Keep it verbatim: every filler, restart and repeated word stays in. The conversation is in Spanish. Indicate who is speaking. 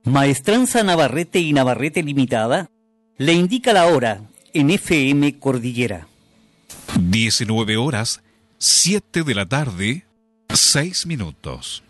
Speaker 1: Maestranza Navarrete y Navarrete Limitada le indica la hora en F M Cordillera.
Speaker 2: diecinueve horas, siete de la tarde, seis minutos.